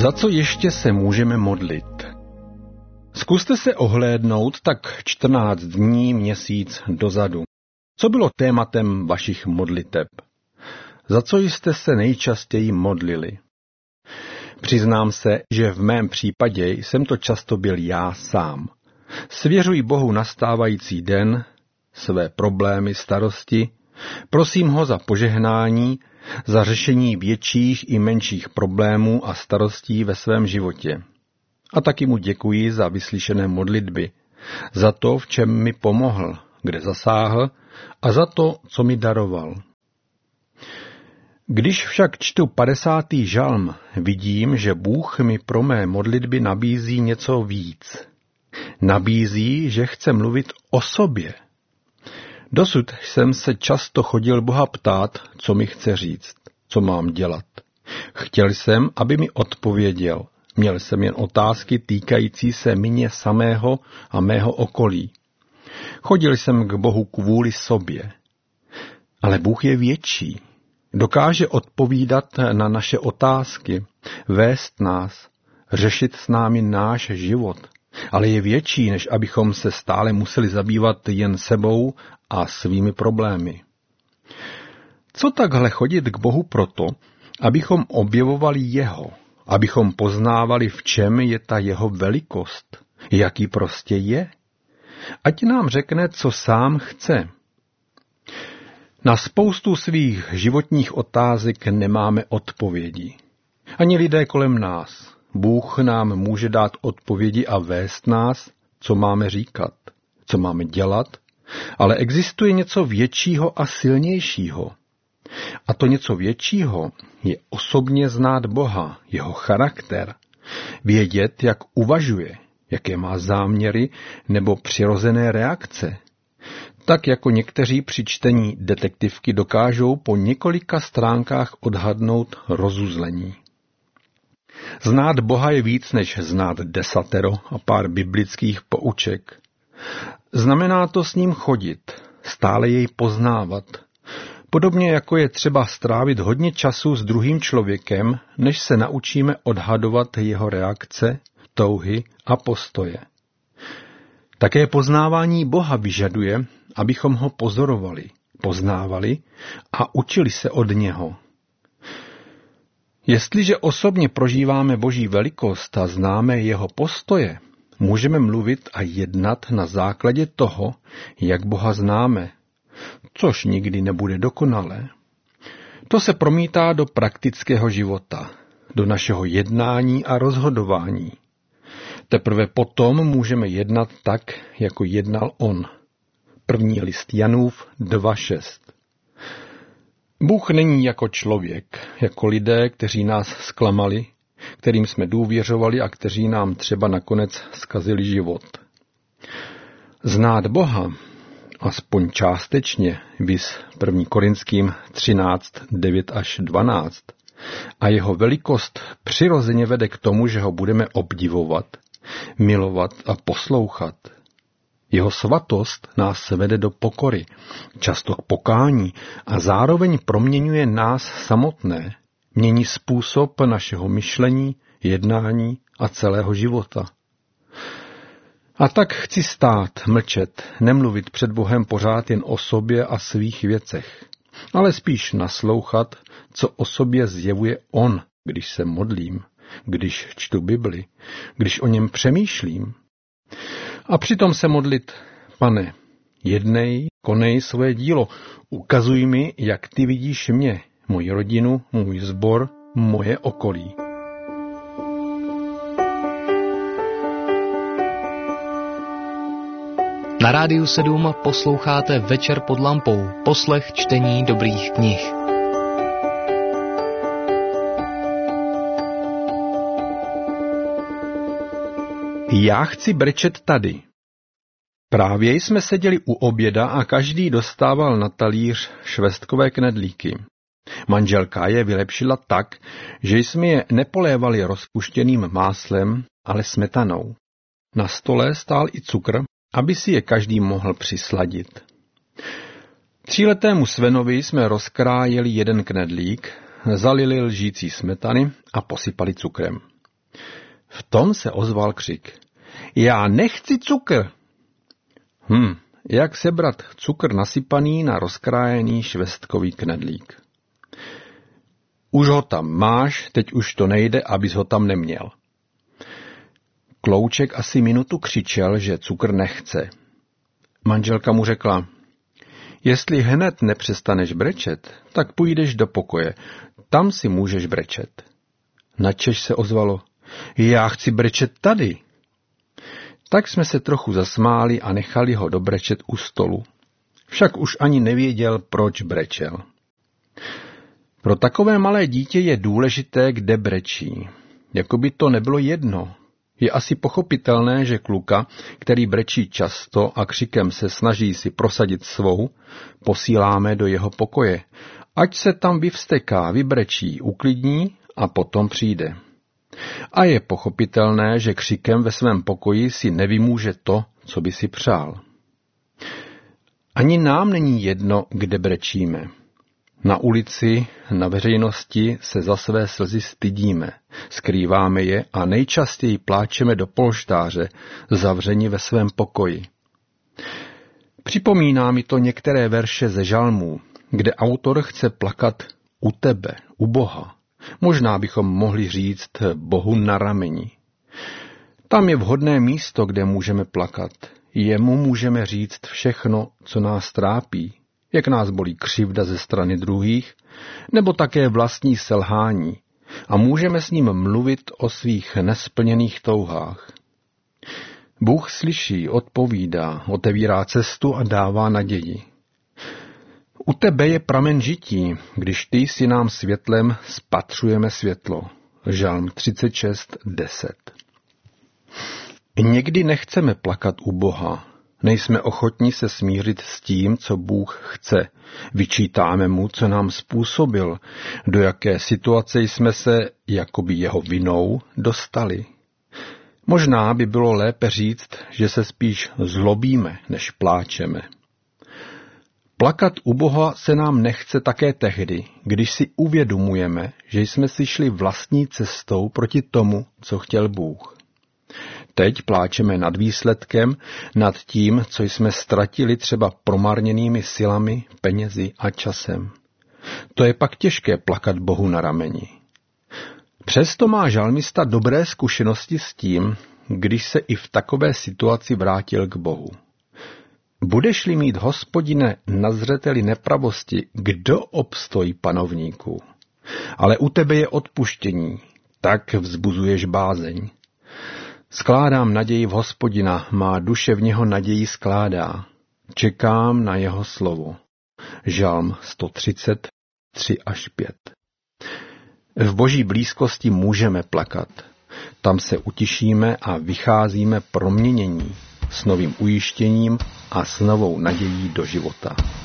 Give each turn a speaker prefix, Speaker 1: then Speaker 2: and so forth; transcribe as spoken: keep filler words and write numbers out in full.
Speaker 1: Za co ještě se můžeme modlit? Zkuste se ohlédnout tak čtrnáct dní, měsíc dozadu. Co bylo tématem vašich modliteb? Za co jste se nejčastěji modlili? Přiznám se, že v mém případě jsem to často byl já sám. Svěřuji Bohu nastávající den, své problémy, starosti, prosím ho za požehnání, za řešení větších i menších problémů a starostí ve svém životě. A taky mu děkuji za vyslyšené modlitby, za to, v čem mi pomohl, kde zasáhl a za to, co mi daroval. Když však čtu padesátý žalm, vidím, že Bůh mi pro mé modlitby nabízí něco víc. Nabízí, že chce mluvit o sobě. Dosud jsem se často chodil Boha ptát, co mi chce říct, co mám dělat. Chtěl jsem, aby mi odpověděl. Měl jsem jen otázky týkající se mě samého a mého okolí. Chodil jsem k Bohu kvůli sobě. Ale Bůh je větší. Dokáže odpovídat na naše otázky, vést nás, řešit s námi náš život. Ale je větší, než abychom se stále museli zabývat jen sebou a svými problémy. Co takhle chodit k Bohu proto, abychom objevovali jeho, abychom poznávali, v čem je ta jeho velikost, jaký prostě je? Ať nám řekne, co sám chce. Na spoustu svých životních otázek nemáme odpovědi. Ani lidé kolem nás. Bůh nám může dát odpovědi a vést nás, co máme říkat, co máme dělat, ale existuje něco většího a silnějšího. A to něco většího je osobně znát Boha, jeho charakter, vědět, jak uvažuje, jaké má záměry nebo přirozené reakce. Tak jako někteří při čtení detektivky dokážou po několika stránkách odhadnout rozuzlení. Znát Boha je víc než znát desatero a pár biblických pouček. Znamená to s ním chodit, stále jej poznávat. Podobně jako je třeba strávit hodně času s druhým člověkem, než se naučíme odhadovat jeho reakce, touhy a postoje. Také poznávání Boha vyžaduje, abychom ho pozorovali, poznávali a učili se od něho. Jestliže osobně prožíváme Boží velikost a známe jeho postoje, můžeme mluvit a jednat na základě toho, jak Boha známe, což nikdy nebude dokonalé. To se promítá do praktického života, do našeho jednání a rozhodování. Teprve potom můžeme jednat tak, jako jednal on. První list Janův dva šest. Bůh není jako člověk, jako lidé, kteří nás zklamali, kterým jsme důvěřovali a kteří nám třeba nakonec zkazili život. Znát Boha, aspoň částečně, viz první Korinským třináct devět až dvanáct, a jeho velikost přirozeně vede k tomu, že ho budeme obdivovat, milovat a poslouchat. Jeho svatost nás vede do pokory, často k pokání a zároveň proměňuje nás samotné, mění způsob našeho myšlení, jednání a celého života. A tak chci stát, mlčet, nemluvit před Bohem pořád jen o sobě a svých věcech, ale spíš naslouchat, co o sobě zjevuje on, když se modlím, když čtu Bibli, když o něm přemýšlím. A přitom se modlit, Pane, jednej, konej své dílo, ukazuj mi, jak ty vidíš mě, moji rodinu, můj sbor, moje okolí.
Speaker 2: Na Rádiu sedm posloucháte Večer pod lampou, poslech čtení dobrých knih.
Speaker 1: Já chci brečet tady. Právě jsme seděli u oběda a každý dostával na talíř švestkové knedlíky. Manželka je vylepšila tak, že jsme je nepolévali rozpuštěným máslem, ale smetanou. Na stole stál i cukr, aby si je každý mohl přisladit. Tříletému Svenovi jsme rozkrájeli jeden knedlík, zalili lžící smetany a posypali cukrem. V tom se ozval křik. Já nechci cukr! Hm, jak sebrat cukr nasypaný na rozkrájený švestkový knedlík? Už ho tam máš, teď už to nejde, abys ho tam neměl. Klouček asi minutu křičel, že cukr nechce. Manželka mu řekla, jestli hned nepřestaneš brečet, tak půjdeš do pokoje, tam si můžeš brečet. Načež se ozvalo, já chci brečet tady. Tak jsme se trochu zasmáli a nechali ho dobrečet u stolu. Však už ani nevěděl, proč brečel. Pro takové malé dítě je důležité, kde brečí. Jakoby to nebylo jedno. Je asi pochopitelné, že kluka, který brečí často a křikem se snaží si prosadit svou, posíláme do jeho pokoje. Ať se tam vyvsteká, vybrečí, uklidní a potom přijde. A je pochopitelné, že křikem ve svém pokoji si nevymůže to, co by si přál. Ani nám není jedno, kde brečíme. Na ulici, na veřejnosti se za své slzy stydíme, skrýváme je a nejčastěji pláčeme do polštáře, zavřeni ve svém pokoji. Připomíná mi to některé verše ze žalmů, kde autor chce plakat u tebe, u Boha. Možná bychom mohli říct Bohu na rameni. Tam je vhodné místo, kde můžeme plakat. Jemu můžeme říct všechno, co nás trápí, jak nás bolí křivda ze strany druhých, nebo také vlastní selhání, a můžeme s ním mluvit o svých nesplněných touhách. Bůh slyší, odpovídá, otevírá cestu a dává naději. U tebe je pramen žití, když ty si nám světlem spatřujeme světlo. Žalm třicet šest deset. Někdy nechceme plakat u Boha. Nejsme ochotní se smířit s tím, co Bůh chce. Vyčítáme mu, co nám způsobil, do jaké situace jsme se, jakoby jeho vinou, dostali. Možná by bylo lépe říct, že se spíš zlobíme, než pláčeme. Plakat u Boha se nám nechce také tehdy, když si uvědomujeme, že jsme si šli vlastní cestou proti tomu, co chtěl Bůh. Teď pláčeme nad výsledkem, nad tím, co jsme ztratili třeba promarněnými silami, penězi a časem. To je pak těžké plakat Bohu na rameni. Přesto má žalmista dobré zkušenosti s tím, když se i v takové situaci vrátil k Bohu. Budeš-li mít, Hospodine, na zřeteli nepravosti, kdo obstojí, panovníku? Ale u tebe je odpuštění, tak vzbuzuješ bázeň. Skládám naději v Hospodina, má duše v něho naději skládá. Čekám na jeho slovo. Žalm sto třicet tři až pět. V Boží blízkosti můžeme plakat. Tam se utišíme a vycházíme proměnění, s novým ujištěním a s novou nadějí do života.